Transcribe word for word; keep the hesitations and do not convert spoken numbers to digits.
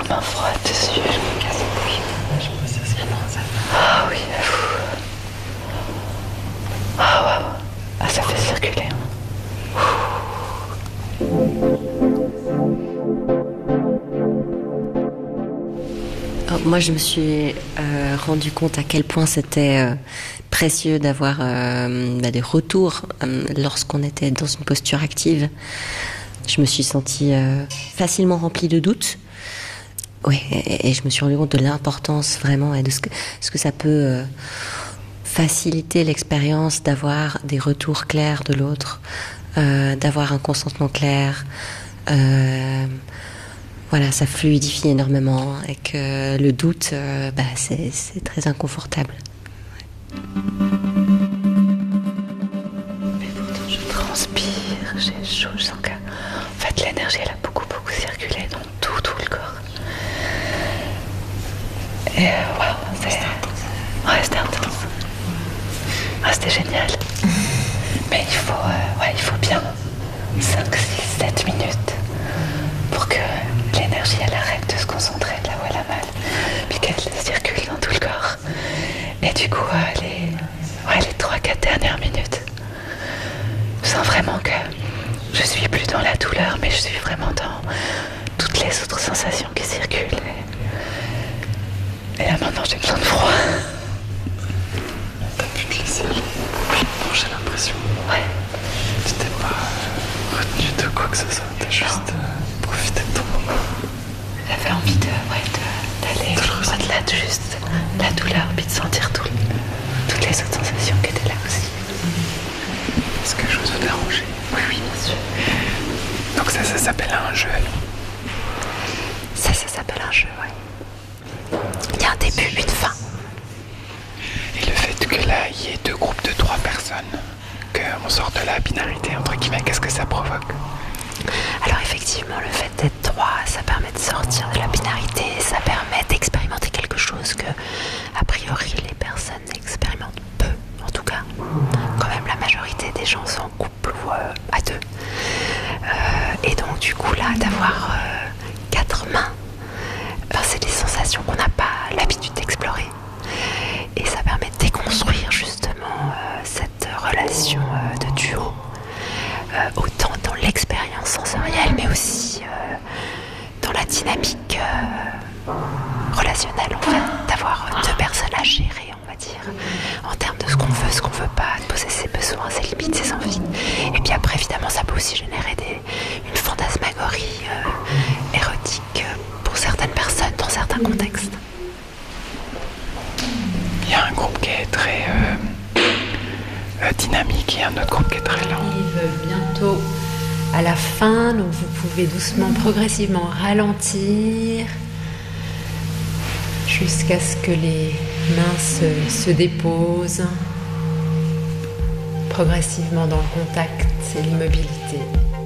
main froide dessus, je me casse les couilles. Ah oui, ah waouh, ah ça fait circuler. Alors, moi, je me suis euh, rendu compte à quel point c'était euh, précieux d'avoir euh, bah, des retours euh, lorsqu'on était dans une posture active. Je me suis sentie euh, facilement remplie de doutes. Oui, et, et je me suis rendu compte de l'importance vraiment et de ce que, ce que ça peut euh, faciliter l'expérience d'avoir des retours clairs de l'autre, euh, d'avoir un consentement clair. Euh, voilà, ça fluidifie énormément et que le doute, euh, bah, c'est, c'est très inconfortable. Mais pourtant je transpire, j'ai chaud, je sens que en fait l'énergie elle a beaucoup beaucoup circulé dans tout tout le corps. Et waouh, wow, c'est... ouais, c'était intense. Ah, c'était génial. Mais il faut, euh, ouais, il faut bien cinq, six, sept minutes pour que l'énergie elle arrête de se concentrer là où elle a mal, puis qu'elle circule dans tout le corps. Et du coup, euh, les, ouais, les trois quatre dernières minutes, je sens vraiment que je suis plus dans la douleur, mais je suis vraiment dans toutes les autres sensations qui circulent. Et, et là maintenant j'ai besoin de froid. T'as pu te laisser aller. Bon, j'ai l'impression. Ouais. Tu t'es pas euh, retenu de quoi que ce soit, t'as juste euh, profité de ton moment. J'avais envie de, ouais, de, d'aller au-delà de juste la douleur, puis de sentir tout, toutes les autres sensations qui étaient là aussi. Est-ce que je vous ai dérangé? Oui, oui, bien sûr. Donc ça, ça s'appelle un jeu, alors? Ça, ça s'appelle un jeu, oui. Il y a un début, une fin. Et le fait que là, il y ait deux groupes de trois personnes, qu'on sort de la binarité, entre guillemets, qu'est-ce que ça provoque? Alors effectivement, le fait d'être trois, ça permet de sortir de la binarité, ça permet d'expérimenter quelque chose que, a priori, les personnes expérimentent peu, en tout cas. Quand même, la majorité des gens sont en couple ou euh, à deux. Euh, et donc, du coup, là, d'avoir euh, quatre mains, ben, c'est des sensations qu'on n'a pas l'habitude d'explorer. Et ça permet de déconstruire justement euh, cette relation euh, de duo, euh, autant dans l'expérience sensorielle, mais aussi euh, dans la dynamique euh, relationnelle, en fait, d'avoir deux personnes à gérer, on va dire, en termes de ce qu'on veut, ce qu'on veut pas, de poser ses besoins, ses limites, ses envies. Et puis après, évidemment, ça peut aussi générer des, une fantasmagorie euh, érotique euh, pour certaines personnes dans certains contextes. Il y a un groupe qui est très euh, euh, dynamique et un autre groupe qui est très lent. On arrive bientôt à la fin, donc vous pouvez doucement, progressivement ralentir jusqu'à ce que les mains se, se déposent progressivement dans le contact et l'immobilité.